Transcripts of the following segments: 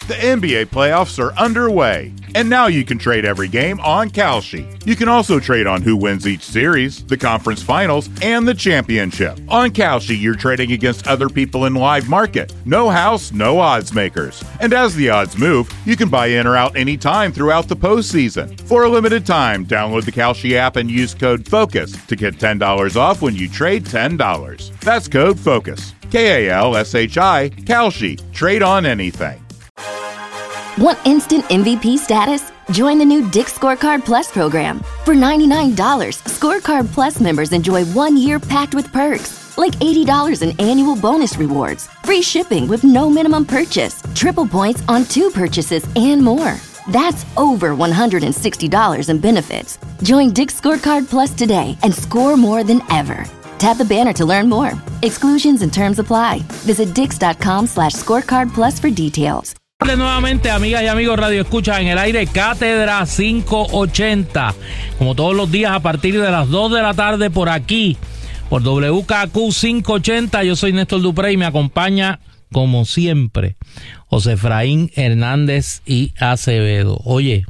The NBA playoffs are underway, and now you can trade every game on Kalshi. You can also trade on who wins each series, the conference finals, and the championship. On Kalshi, you're trading against other people in live market. No house, no odds makers. And as the odds move, you can buy in or out anytime throughout the postseason. For a limited time, download the Kalshi app and use code FOCUS to get $10 off when you trade $10. That's code FOCUS. Kalshi, Kalshi. Trade on anything. Want instant MVP status? Join the new Dick's Scorecard Plus program. For $99, Scorecard Plus members enjoy 1 year packed with perks, like $80 in annual bonus rewards, free shipping with no minimum purchase, triple points on 2 purchases, and more. That's over $160 in benefits. Join Dick's Scorecard Plus today and score more than ever. Tap the banner to learn more. Exclusions and terms apply. Visit dix.com/scorecard plus for details. Nuevamente, amigas y amigos Radio Escucha, en el aire Cátedra 580, como todos los días a partir de las 2 de la tarde por aquí, por WKQ 580. Yo soy Néstor Duprey y me acompaña, como siempre, José Efraín Hernández y Acevedo. Oye,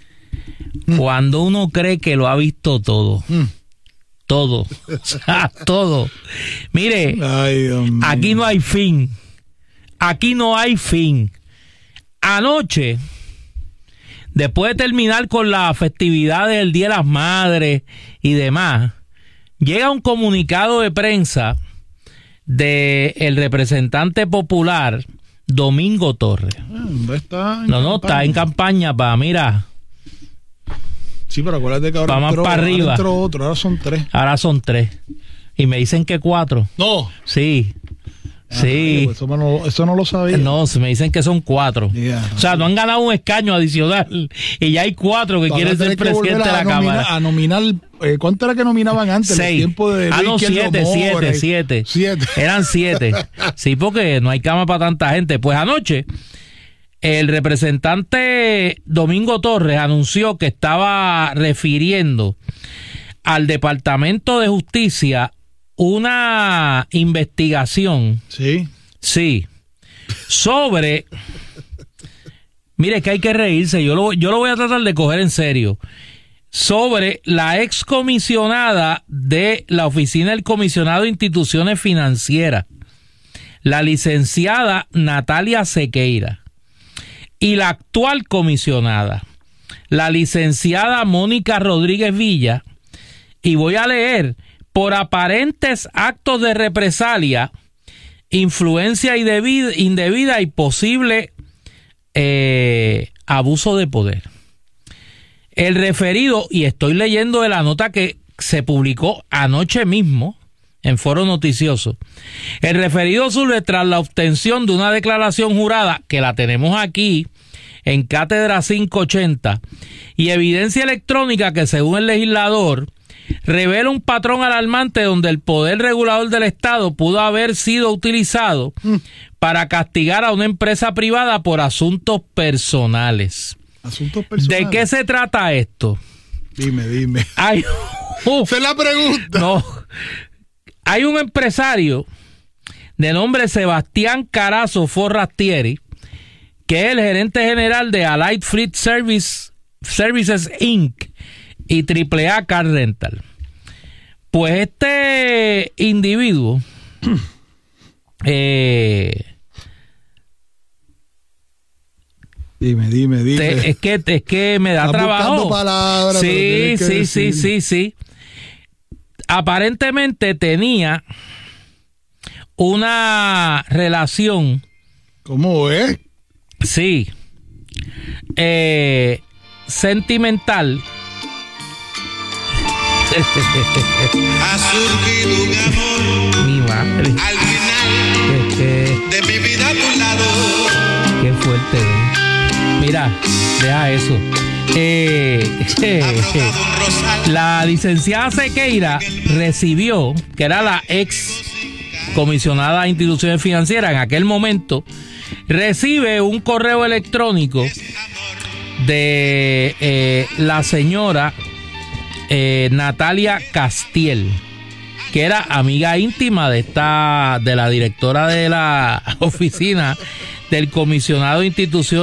cuando uno cree que lo ha visto todo, todo, o sea, todo. Mire, aquí no hay fin. Aquí no hay fin. Anoche, después de terminar con la festividad del Día de las Madres y demás, llega un comunicado de prensa del representante popular Domingo Torres. Está en campaña para, mira. Sí, pero acuérdate que ahora entró, para arriba. Ahora entró otro, ahora son 3. Y me dicen que 4. No. Sí. Sí. Eso no lo sabía. No, me dicen que son 4. O sea, no han ganado un escaño adicional y ya hay 4 que quieren ser presidente de la Cámara. A nominar, ¿cuánto era que nominaban antes? 6. El tiempo de no, 7. Eran 7. Sí, porque no hay cama para tanta gente. Pues anoche, el representante Domingo Torres anunció que estaba refiriendo al Departamento de Justicia una investigación. Sí. Sobre. Mire, que hay que reírse. Yo lo voy a tratar de coger en serio. Sobre la excomisionada de la Oficina del Comisionado de Instituciones Financieras, la licenciada Natalia Sequeira, y la actual comisionada, la licenciada Mónica Rodríguez Villa, y voy a leer: por aparentes actos de represalia, influencia indebida y posible abuso de poder. El referido, y estoy leyendo de la nota que se publicó anoche mismo en Foro Noticioso, el referido surge tras la obtención de una declaración jurada, que la tenemos aquí en Cátedra 580, y evidencia electrónica que, según el legislador, revela un patrón alarmante donde el poder regulador del Estado pudo haber sido utilizado para castigar a una empresa privada por asuntos personales. ¿De qué se trata esto? Dime. Se la pregunta. No. Hay un empresario de nombre Sebastián Carazo Forrastieri, que es el gerente general de Allied Fleet Services Inc. y AAA Car Rental. Pues este individuo Dime. Es que me da trabajo. Palabras, Sí. Aparentemente tenía una relación. ¿Cómo es? Sí. Sentimental. Ha surgido un amor. Mi madre. Al final de mi vida a tu lado. Qué fuerte. Mira, deja eso. La licenciada Sequeira recibió, que era la ex comisionada de instituciones financieras en aquel momento, recibe un correo electrónico de la señora Natalia Castiel, que era amiga íntima de la directora de la oficina del comisionado de instituciones